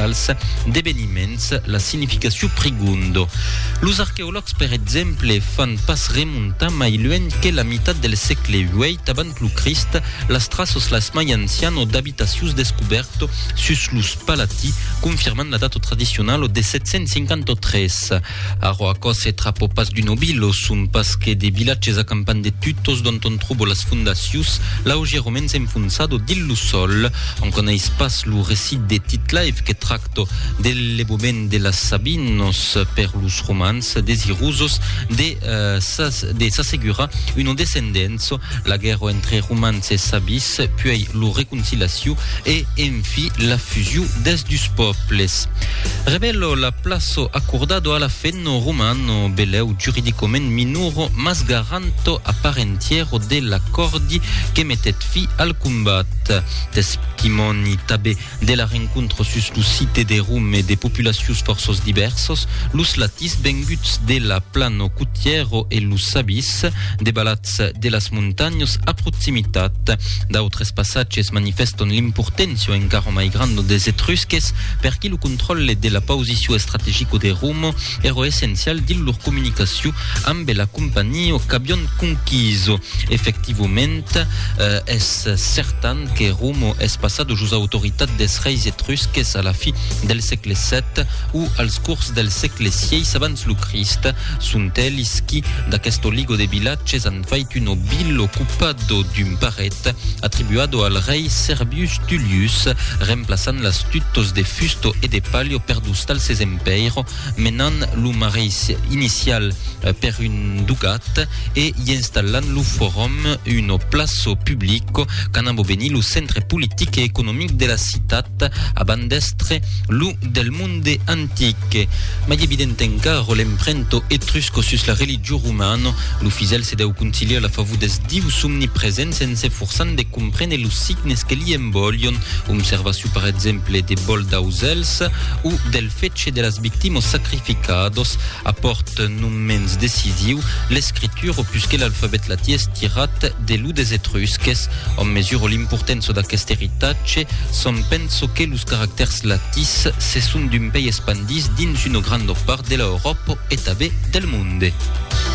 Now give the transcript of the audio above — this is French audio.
tals d'eveniments la significació prigundo. Los archeologs, per exemple, fan pas remuntar mai lluny que la meitat del segle VIII abans lo Crist las traços las mai anciano d'habitacions descoberto sus los palati, confirmant la data tradicional de 753. Aro a cose trapo pas du nobilo sun pas que de villages acampan de tutos dont on trobo las fundacions lauge romens enfunzado dillo sol. On coneix pas lo recit de Titlaev que tracto del leboment de las Sabinos per los romans desirusos de s'assegurar una descendenza, la guerra entre romans e sabis, puis lo reconciliació e enfi la fusió des dus pobles. Revelo la plazo accordado a la fenno romano beleu giuridicoment minuro mas garanto apparentiero de l'accordi que mettet fi al combat. Testimoni tabe de la rencontro sus lo site de Rum e de populacions forços diversos, los latis venguts de la plano cutiero e los sabis, de balats de las montañas a proximitat. D'autres passatges manifestan l'importància encara mai grande des etrusques perché lo control de la posició estrategico de Rum era essencial de leur comunicació amb la compagnia qu'avion conquiso. Effectivament, és certain que Rum és passat jos autoritat des reis etrusques a la fi del segle VII o als curs del segle VI abans lo Crist. Sunt ells qui, d'aquesto ligo de villages, han fait un vil occupado d'un paret atribuado al rei Servius Tullius, reemplaçant las tutos de fusto e de palio perdus tal ses empeiro, menant lo mareis inicial per un ducat e installant lo forum un plaço publico canabo veni lo centre politic e economic de la citat abans d'estre lo del monde antic. Mai evident encara l'emprento etrusco sus la religio romano, lo fisel se deu conciliar la favor des dius omnipresents sense forçant de comprendre los signes que li embolion, observació per exemple de bol d'ausels o del fetge de las victimas sacrificados, aport non mens decisiu l'escritura puisque l'alfabet latí és tirat de lo des etrusques. On mesura l'importança d'aquest heritatge, son penso que los caracters latis se sun d'un pays expandis dins una grande part de l'Europa e també del monde.